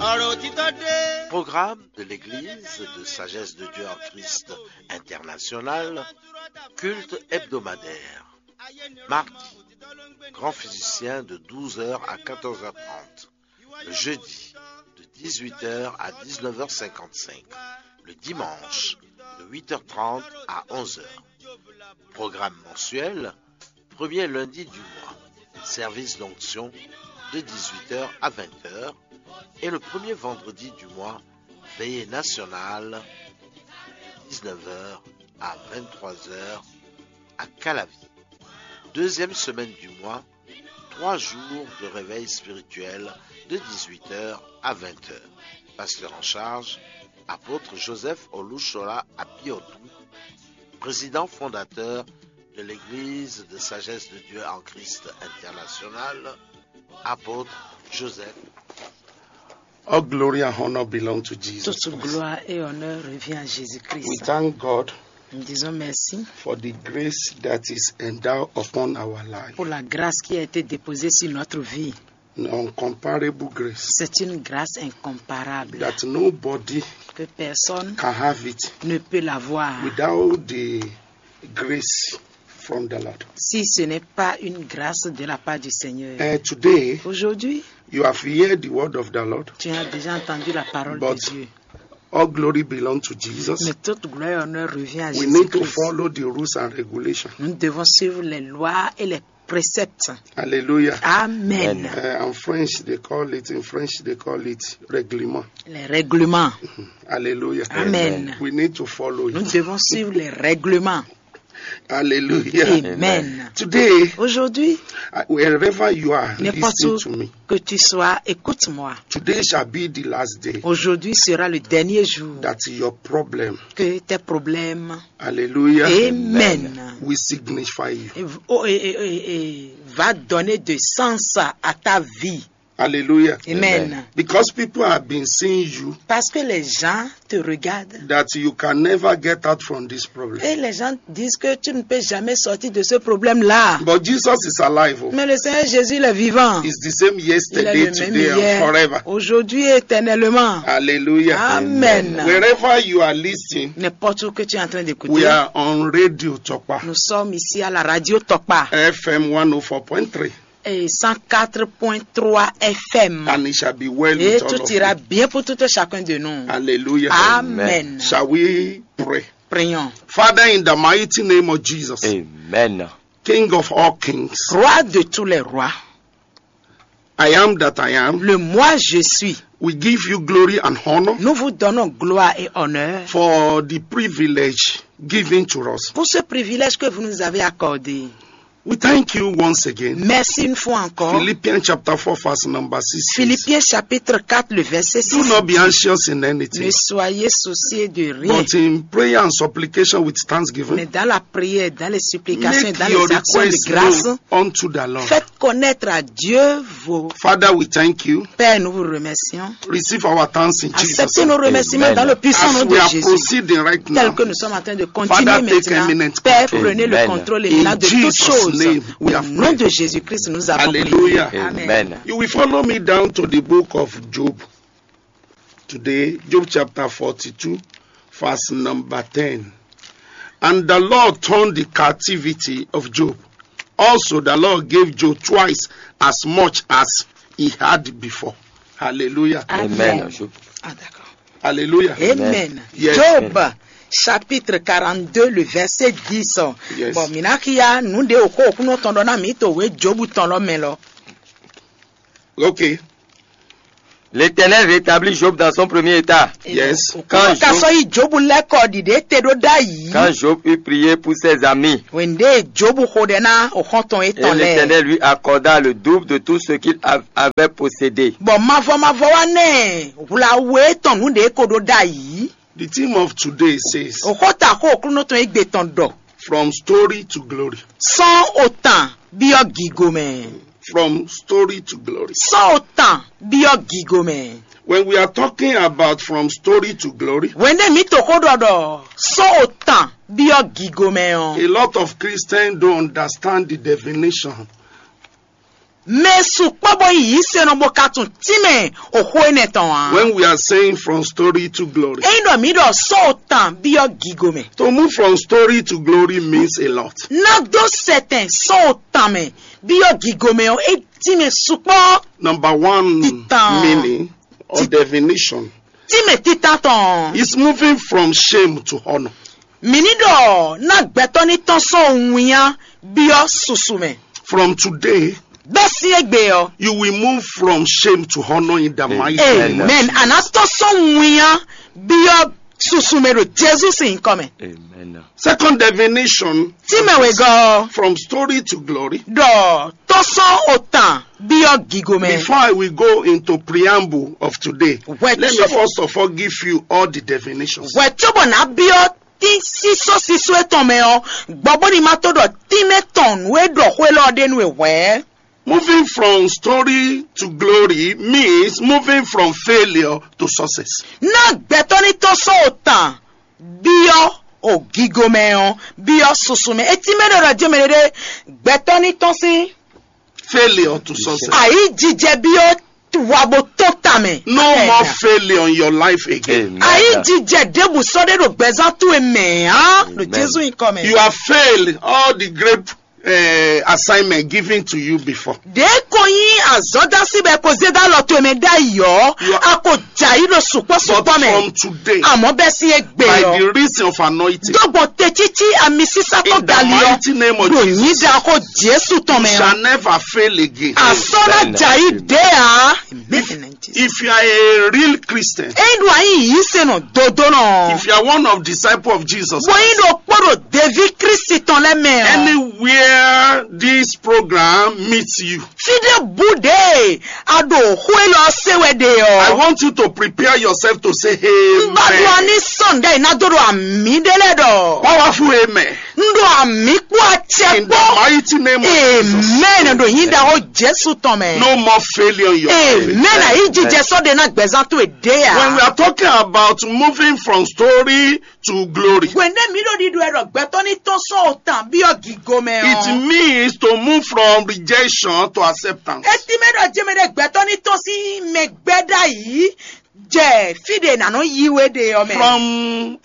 Programme de l'Église de Sagesse de Dieu en Christ International, culte hebdomadaire. Mardi, grand physicien de 12h à 14h30. Le jeudi, de 18h à 19h55. Le dimanche, de 8h30 à 11h. Programme mensuel, premier lundi du mois. Service d'onction de 18h à 20h. Et le premier vendredi du mois, veillée nationale de 19h à 23h à Calavi. Deuxième semaine du mois, 3 jours de réveil spirituel de 18h à 20h. Pasteur en charge, apôtre Joseph Olushola Abiotou, président fondateur de l'Église de Sagesse de Dieu en Christ International, apôtre Joseph. All glory and honor belong to Jesus Toute gloire et honneur revient à Jésus-Christ. We thank God Nous disons merci for the grace that is endowed upon our life. pour la grâce qui a été déposée sur notre vie. An uncomparable grace C'est une grâce incomparable that nobody que personne can have it ne peut l'avoir without the grace from the Lord. si ce n'est pas une grâce de la part du Seigneur. Today, Aujourd'hui, you have heard the word of the Lord, tu as déjà entendu la parole but de Dieu. all glory belongs to Jesus. Mais toute gloire et honneur revient à We need to Jésus-Christ. follow the rules and regulations. Nous devons suivre les lois et les préceptes. Hallelujah. Amen. In French, they call it règlement. Les règlements. Hallelujah. Amen. We need to follow Nous it. devons suivre les règlements. Hallelujah. Amen. Today, Aujourd'hui, wherever you are n'importe listening où to me, que tu sois, écoute-moi. today shall be the last day Aujourd'hui sera le dernier jour that your problem, que tes problèmes, hallelujah, Amen, will signify you. et va donner de sens à ta vie. Hallelujah. Amen. Because people have been seeing you Parce que les gens te regardent that you can never get out from this problem. et les gens disent que tu ne peux jamais sortir de ce problème-là. But Jesus is alive. Mais le Seigneur Jésus, il est vivant. He's the same Il est yesterday, le même today, and hier, forever. aujourd'hui et éternellement. Hallelujah. Amen. Wherever you are listening, N'importe où que tu es en train we d'écouter, are on Radio Tokpa, nous sommes ici à la radio Tokpa FM 104.3, et 104.3 FM. and it shall be well Et with all tout of ira you. bien pour tout chacun de nous. Hallelujah. Amen. Shall we pray? Prions. Father, in the mighty name of Jesus, Amen. King of all kings, Roi de tous les rois, I am that I am, le moi je suis, we give you glory and honor nous vous donnons gloire et honneur for the privilege given to us. pour ce privilège que vous nous avez accordé. We thank you once again. Merci une fois encore. Philippians chapter 4 verse number 6 says, Philippiens chapitre 4, le verset 6. do not be anxious in Ne anything, soyez souciés de rien, but in prayer and supplication with mais thanksgiving, dans la prière, dans les supplications, make dans your les actions requests de grâce, known unto the Lord. faites connaître à Dieu vos Father, we thank you. Pères. Nous vous remercions. Receive our thanks in Jesus' Acceptez nos name. remerciements Amen. dans le puissant As nom de we are Jésus. proceeding right Tel now, que nous sommes en train de continuer Father, take maintenant. eminent Père, control. prenez le Amen. contrôle et In maintenant de toutes Jesus' choses. name, we Au have nom prayed. de Jésus-Christ, nous avons Hallelujah. prié. Amen. you will follow me down to the book of Job. Today, Job chapter 42, verse number 10. And the Lord turned the captivity of Job. Also, the Lord gave Job twice as much as he had before. Hallelujah. Amen. Ah, d'accord. Hallelujah. Amen. Yes. Job, chapitre 42, le verset 10. Yes. Bon, minakia, nous de oko okuno tondona mito we Job tondo melo. Okay. L'Éternel rétablit Job dans son premier état. Yes. Quand Kasoyi Job lekodi de tedo dayi. Quand Job eut prié pour ses amis, Wende Job hodena okonton et eton le. l'Éternel lui accorda le double de tout ce qu'il avait possédé. Bon, mavo wane, wula we ton nous de kodo dayi. The theme of today says, Okota ko okuno ton egbe ton do. from story to glory. Sans autant, bio gigome. From story to glory. Sans autant, bio gigome. When we are talking about from story to glory, Wende mito kododo. Sans autant, bio gigome. a lot of Christians don't understand the definition mesu kpobo yi se no bokatun time oho eneton. When we are saying from story to glory. Endo mi do so tan bi o gigome. To move from story to glory means a lot. Na do certain so tan me bi o gigome o time supo Number one Titan. meaning or definition time titaton. is moving from shame to honor. Minido na gbeto ni ton so wiyan bi o susume. From today, Besi egbe o. you will move from shame to honor in the mighty name. Amen. Anato so wiyan bi o susume ro Jesus in come. Amen. Second definition, Time we go from story to glory. do to so otan bi o gigome. Before I will go into preamble of today, Well, let me trouble. first of all give you all the definitions. We chobo na bi o ti siso eton me o. Gbogbo ni ma to do ti meton we do hwelo de nu we. Moving from story to glory means moving from failure to success. Na gbeto ni to so otan bi o gigome o bi o susume. Eti me do je me de gbeto ni to si Failure to success. ayi jije bi o wabo to ta me. No more failure in your life again. Amen. Ayi jije debu so de do gbezan tu e me han. Lo Amen. Jesu in come. You have failed all the great assignment given to you before. De ko yin azoda sibe ko zeda lo to me da yo ako jai lo supo But supo me from today, amo be si egbe by yo the reason of anointing, dogbo te chichi ami sisa ko in the gali yo mighty name of do yin Jesus, da ko Jesu to you me shall never fail again. asona Amen. jai de a amen. If you are a real Christian, Edu ayin yi se no dodo no if you are one of disciples of Jesus, bo yin do poro David Christ ton le me anywhere this program meets you, fide bude ado huelo sewe de I yo want you to prepare yourself to say Mbadwa amen. ni Sunday na doro ami dele do. Powerful amen. Ndo ami kwa In chepo. the mighty name of Jesus. Amen. Ndo yinda ho Jesu tome. No more failure in your life. Amen. Ayi jije so de na gbezan to ede When we ya. are talking about moving from story to glory, Wende mi do di do ero gbeto ni to so otan bi ogigome it o. means to move from rejection to acceptance. Eti me do je me de gbeto ni to si megbeda yi. Je fide na no yiwe de o me. From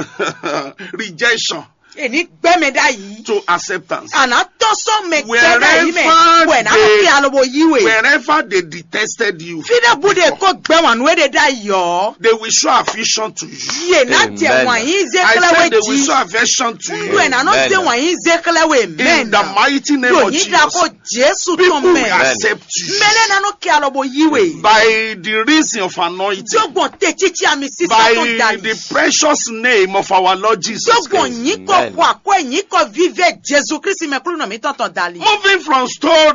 rejection Eni gbe me da yi. to acceptance. Ana to so megbeda yi me. Wherever When I they- ki alobo yiwe. Wherever they detested you, Fide bude ko gbe wan we de da yo. they will show affection to you. Ye na te Amen. wan yin I zekle said they we will ji. show affection to you. Ndu na no Amen. te wan yin zekle we In men. the mighty name Do of yin da ko Jesus, Jesu people to will men. accept you Mele na no ki alobo yiwe. by the reason of anointing, Jogbon te chichi ami sisa by to dali. the precious name of our Lord Jesus Jogbon Christ. yin ko Amen. kwa ko yin ko vive Jesu Christ me kuru no mi tonton dali. Moving from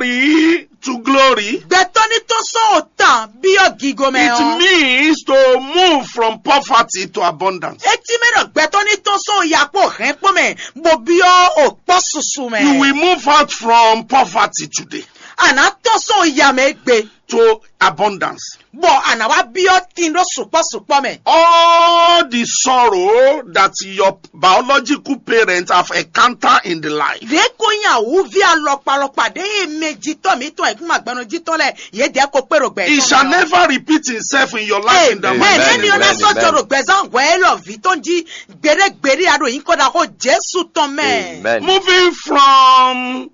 story to glory, Gbeto ni to so otan bi ogigo me it o. means to move from poverty to abundance. Eti me do gbeto ni to so yapo ren po me. Bo bi o po susu me. You will move out from poverty today Ana to so ya me gbe. to abundance. Bo ana wa bi o tin do supo me. All the sorrow that your biological parents have encountered in the life, De ko yan wu vi alopa de meji to mi to ekun magbanu ji to le ye de ko pero gbe. it shall never repeat itself in your life in the Amen. mighty Eni name ona of so Jesus. joro gbezan we lo vi to ji gbere ado yin ko da ko Jesu to me. Amen. Moving from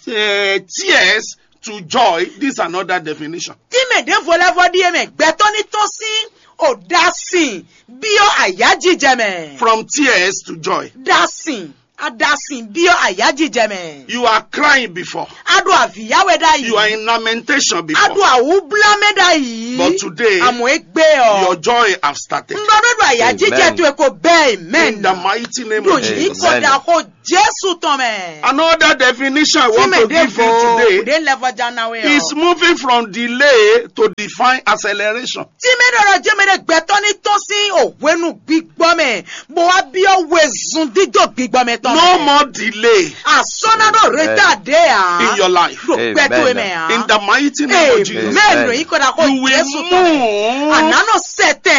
tears to joy, this is another definition. Ti me de volevo di me gbeto ni to si o dasin bi o ayaji je me. From tears to joy. Dasin adasin bi o ayaji je me. You are crying before. Ado aviyawe da yi. You are in lamentation Ado before. awubla me da yi. But today, amo egbe o. your joy have started. Ndodo ayaji je Amen. to e ko be amen. In the mighty name Do of yi Jesus. ko da ko Jesu to me. Another definition I Ti want me to de give you bo today de level jana we is o. moving from delay to divine acceleration. Ti me doro je me de gbeto ni to si owenu gbigbo me. Bo wa bi o wezun dijo gbigbo me to me. No more delay Asona do reta de a. in your life. Do Amen. gbeto me a. In the mighty name of Jesus. Amen. Do yi ko da ko You Jesu to me. will move Anano sete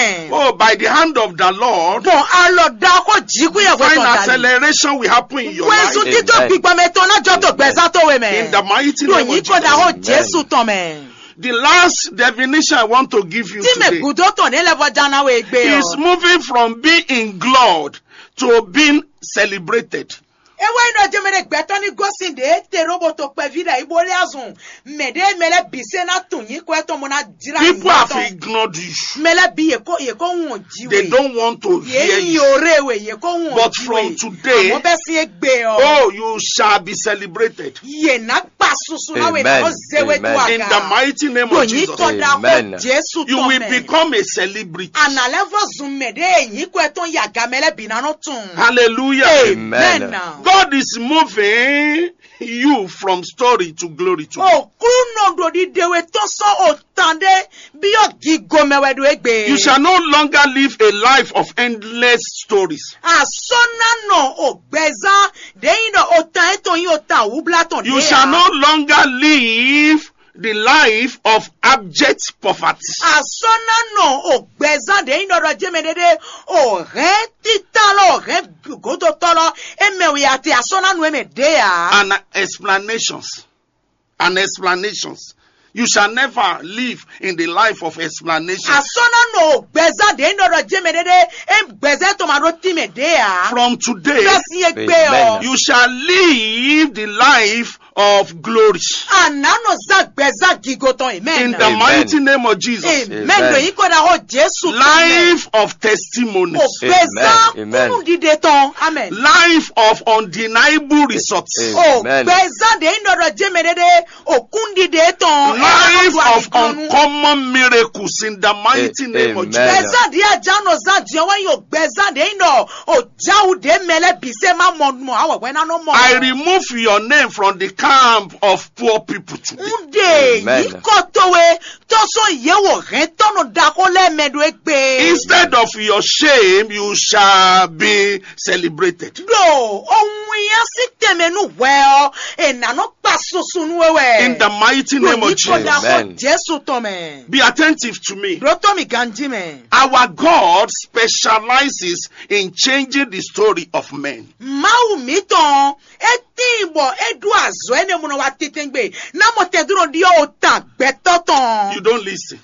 amen. Oh, by the hand of the Lord, Bon, alors d'accord, jiku ye divine weton dali. acceleration will happen in your life. Wezu tito Amen. gbigba meton na joto gbeza to we me. In the mighty Do name of yin ko da ho Jesus. Jesu ton me. The last definition I want to give you Ti me today gudo ton ne levo jana we gbe is o. moving from being glad to being celebrated. Ewe ino jemere gbeton ni gosin de te roboto pe vida ibole azun. Mede mele bise na tun yin ko eton mo na dira yin People have ton. ignored you. Mele bi ye ko won jiwe. They don't want to hear Ye you. yorewe ye ko won. But from today, mo be si egbe o. oh, you shall be celebrated. Ye na pa susu na we Amen. na zewe Amen. tu In aga. the mighty name Do of yin Jesus. ko da ho Amen. Jesu You ton will me. become a celebrity. Analevo zumede yin ko eton ya gamele binano tun. Hallelujah. Amen. God is moving you from story to glory to God. Okunu do di dewe to so otande bi o gigo mewedu egbe. You shall no longer live a life of endless stories. Asona no ogbeza de yin do otan eton yin otan ublaton de. You shall no longer live the life of abject poverty. Asona no ogbeza de yin do jemedede o re titalo re godo tolo emewi ati asona no emede ya. And explanations. And explanations. You shall never live in the life of explanations. Asona no ogbeza de yin do jemedede gbeze to ma ro ti mede ya. From today, Besi egbe Amen. o. you shall live the life of glory. Anano za gbeza gigoton amen. In the Amen. mighty name of Jesus. Amen. Amen. Do yin ko da ho Jesu. Life of testimonies. Ogbeza Amen. kunu dide ton. Amen. Life of undeniable results. Amen. Ogbeza de yin do jemedede okun dide ton. Life of uncommon miracles in the mighty name of Amen. Jesus. Gbeza de ajano za diwan yo gbeza de yin do o jawu de mele bise ma mo awewe na no mo. I remove your name from the camp of poor people today. Nde Amen. yi ko towe to so yewo ren tono da ko le medu egbe. Instead of your shame, you shall be celebrated. Do ohun ya si temenu we o enano pa susu nu wewe. In the mighty name of Jesus. Amen. Jesu to me. Be attentive to me. Roto mi ganji me. Our God specializes in changing the story of men. Mau mi ton etimbo edu azo ene muno wa titengbe na mo te duro di o ta gbeto ton. You don't listen.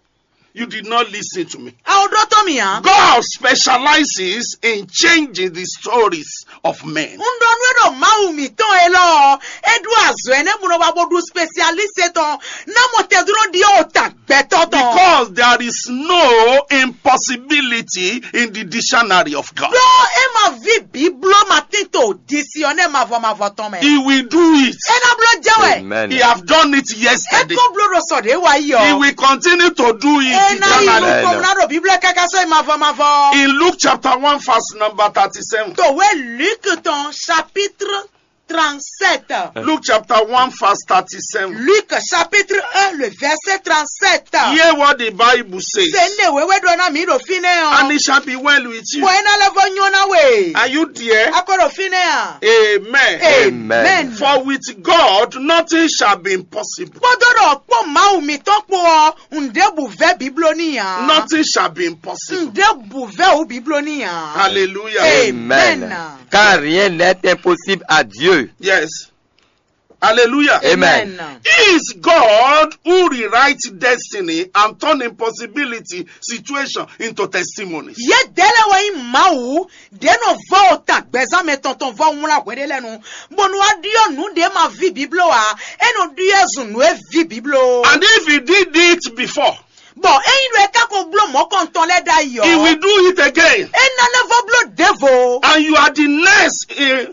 You did not listen to me. Aodo to mi an. God specializes in changing the stories of men. Ndo nwedo mau mi ton elo edu azo ene muno wa bodu specialiste ton na mo te duro di o ta gbeto ton. Because there is no impossibility in the dictionary of God. Do e ma vi biblo matito disione ma vo ton me. He will do it. Ena blo jewe. Amen. He have done it yesterday. Eko blo ro so de wa yo. He will continue to do it Ena eternally. Amen. ilu komna do bible kaka so ma vo. In Luke chapter 1 verse number 37. To we Luc ton chapitre 37. Luke chapter 1 verse 37. Luc chapitre 1 le verset 37. Hear what the Bible says. Sende wewe do na mi do fine And o. it shall be well with you. Bo ena levo nyona we. Are you there? Akoro fine a. Amen. Amen. For with God nothing shall be impossible. Podoro po ma mi ton po o nde buve biblo ni ya. Nothing shall be impossible. Nde buve o biblo ni ya. Hallelujah. Amen. Car rien n'est impossible à Dieu. Yes. Hallelujah. Amen. He is God who rewrites destiny and turn impossibility situation into testimonies. Ye dele wa imawu de no vo ta gbeza me tonton vo nwula kwede lenu bonu adio nu de ma vi biblo a eno diezu nu e vi biblo And if he did it before, bo eyin re ka ko blo mo kon ton le da yo he will do it again. ena le vo blo devo And you are the next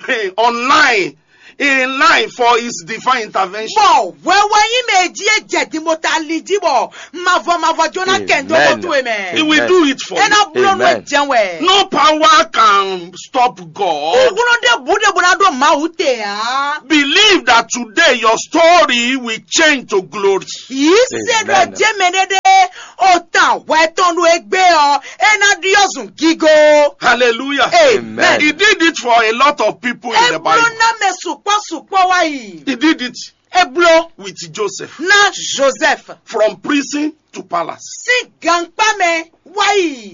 online in line for his divine intervention. bo wewe yin meji eje di mo ta liji bo mavo jona kendo Amen. mo to He eme will do it for you. ena blo no Amen. jenwe No power can stop God. oguno de bude do ma ute a Believe that today your story will change to glory. yise do Amen. jemenede ota wetonu egbe o ena diozun gigo Hallelujah. amen He did it for a lot of people in the eblo Bible. na me supo wa yi He did it eblo with Joseph na Joseph from prison to palace. si gangpa me wa yi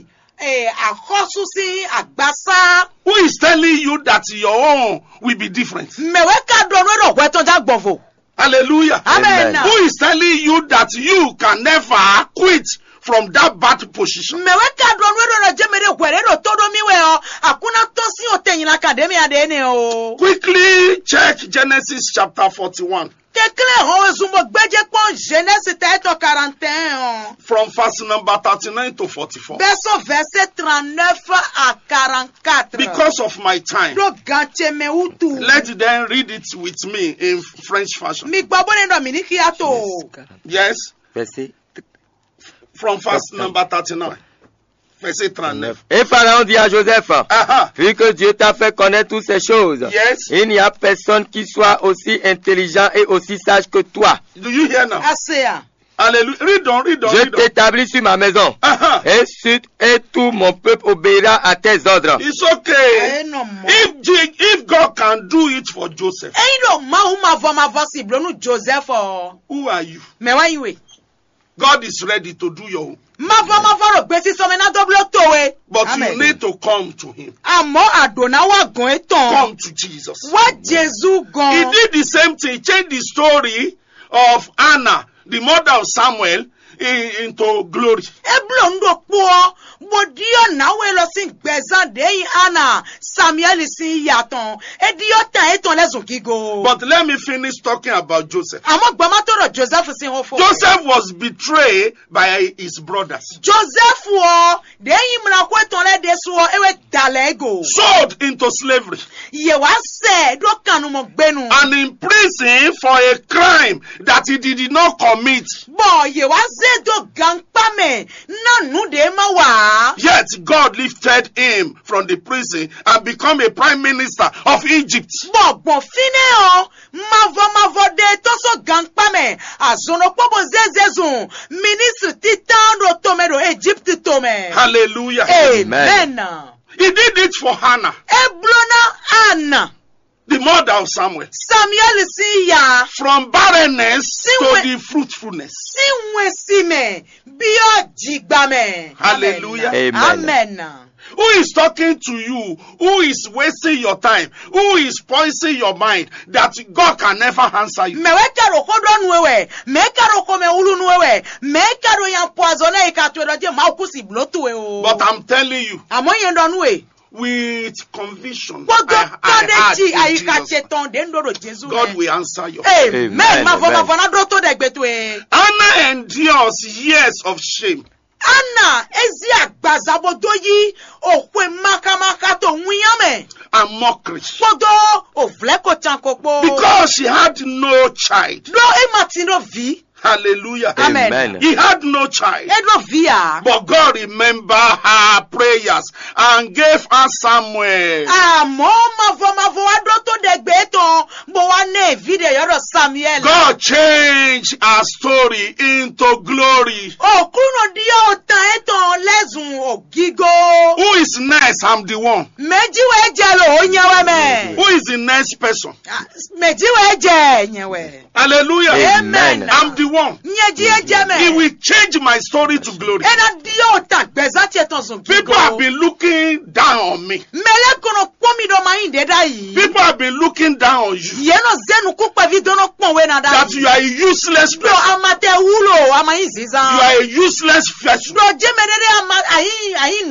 àkọ́sùsí àgbàsá. Who is telling you that your own will be different? Mẹ̀wẹ́ ká dọ̀nù ẹ̀rọ ọ̀gbẹ́ tó ń já gbọ̀fọ̀. Hallelujah. Amen. Who is telling you that you can never quit from that bad position? Mẹ̀wẹ́ ká dọ̀nù ẹ̀rọ jẹ́mẹ̀rẹ̀ wẹ̀rẹ̀ ẹ̀rọ tó dọ̀ mí wẹ̀ ọ́. Àkúná tó sí òtẹ̀yìn l'académie adé ni o. Quickly check Genesis chapter 41 Kékeré hàn ezumbo gbẹ́jẹ́ pọ́n Genèse tẹ́tọ̀ 41. from verse number 39 to 44. Verso verset 39 à 44. Because of my time, Do ganche me utu. let them read it with me in French fashion. Mi gbabo ne do mi ni kiato. Yes, Verset from verse number 39. Verset 39. Et Pharaon dit à Joseph, Aha. vu que Dieu t'a fait connaître toutes ces choses, Yes. il n'y a personne qui soit aussi intelligent et aussi sage que toi. Do you hear now? Asea. Hallelujah. Read on, read on, Je read on. t'établis sur ma maison, Aha. et tout mon peuple obéira à tes ordres. It's okay. No mo. If God can do it for Joseph, Eyin do ma vo si blonu Joseph o. who are you? Me wa yiwe. God is ready to do your own. Ma vo ro gbe si so me na doblo towe. But Amen. you need to come to him. Àmọ́ àdòná wà gan etan. Come to Jesus. Wá Jésù He gan. did the same thing. Change the story of Anna, the mother of Samuel, into glory. Eblo ndo po. Bo dio na we lo sin gbezan de yin Anna. Samuel sin yaton. E dio tan etan lezun gigo. But let me finish talking about Joseph. Àmọ́ gba ma to ro Joseph sin ho fo. Joseph was betrayed by his brothers, Joseph wo de yin mra ko etan le de so ewe dalego. sold into slavery, Ye wa se do kanu mo gbenu. and imprisoned for a crime that he did not commit. Bo ye wa se do gang pa me. Na nu de ma wa. Yet God lifted him from the prison and become a prime minister of Egypt. Bọ̀gbọ̀n fínẹ́ o, mavọ de tọ́sọ̀ gànpá mẹ́, àzọ̀nà pọ́bọ̀ zẹ́zẹ́zùn, mínísírì títàn ro tòmẹ́rò Egypt tòmẹ́. Hallelujah. Amen. He did it for Hannah, Eblona Anna, the mother of Samuel. Samuel si ya, From barrenness to Siwe- the fruitfulness. si nwe si mẹ́, bí ó jìgbà mẹ́. Hallelujah. Amen. Amen. Who is talking to you? Who is wasting your time? Who is poisoning your mind that God can never answer you? Mẹ́wẹ́ kẹ́rò kó dọ́nu ewé, mẹ́kẹ́rò kó mẹ́ wúlú nu ewé, mẹ́kẹ́rò yan poison náà ìka tó ẹ̀dọ́ jẹ́ máa kú sí blótú ẹ̀ o. But I'm telling you, Àmọ́ yẹn dọ́nu ẹ̀. with conviction, Gbogbo I tọ́dẹ́jì had in àyíká Jesus, ṣetán dé ń dòrò Jésù God rẹ̀. will answer you. Amen. Amen. Mavọ náà dúró tó dẹ̀gbẹ́ tó ẹ̀. Hannah endures years of shame. Anna ezi àgbàzàbọ̀dọ̀ yìí òkú makamaka tó ń wíyàmẹ̀. And mockery Gbọ́dọ̀ òfúlẹ́ kò tán kò pọ̀. because she had no child. Lọ ẹ̀ tí ló vi. Hallelujah. Amen. Amen. He had no child. Ẹ ló vi à. But God remembered her prayers and gave her Samuel. Àmọ́ mavọ wá dúró tó dẹ̀gbẹ́ tán bó wá ní ìfìdí yọ̀rọ̀ Samuel. God changed her story into glory. Òkúrò díẹ̀ òtàn ẹ̀tàn lẹ́sùn ògígó. Who is next? I'm the one. Méjìwé jẹ́ lò ó yẹn wẹ́mẹ̀. Who is the next person? Méjìwé jẹ́ yẹn wẹ̀. Hallelujah. Amen. I'm the one. Nyẹ́jì jẹ́ mẹ́. He will change my story to glory. Ẹ̀nà díẹ̀ òtàn gbẹ̀zá tiẹ̀ tán sùn People have been looking down on me. Mẹ́lẹ́kùnrin pọ́nmi dọ̀ máa ń dẹ́dá yìí. People have been looking down on you. Yẹn náà zẹ́nu kú pẹ̀lú dọ́nà pọ̀n wẹ́ náà dá That you yìí. are a useless Lọ person. amatẹ wúlò amayin You zizan. are a useless person. Lọ jẹ́mẹ̀dẹ́dẹ́ ayin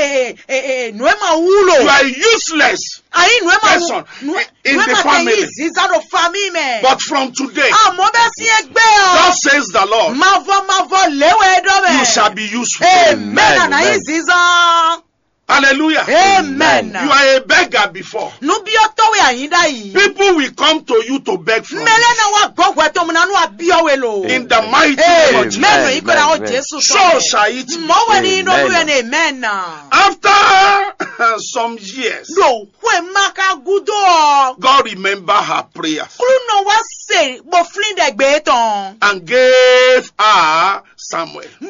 nu ẹ̀ máa wúlò. You are useless. Ayin nu ẹ̀ máa person wúlò. in Nu ẹ̀ the máa family. tẹ̀yìn zizan lọ fami mẹ́. But from today, Àmọ́ bẹ́ẹ̀ sí ẹgbẹ́ ọ. thus says the Lord, Mavọ léwé dọ́mẹ̀. you shall be useful. Amen. Amen. Anayin zizan. Hallelujah. Amen. You are a beggar before. Nu bí ó tọ́wé àyíndá yìí. People will come to you to beg from Mẹ́lẹ́ you. náà wá gbọ́gbọ́ ẹ̀ tó mu nánú àbíọ́wé lò. In the mighty name of Jesus. Mẹ́nu yìí kọ́ra ó Amen. Jésù So shall it be. Mọ́wé ní inú olú Amen. yẹn ní amen náà. After some years, Lò wé maka gúdọ̀. God remembered her prayers Kúrú náà wá sè bó fílíǹdẹ̀gbẹ́ tán. and gave her Samuel.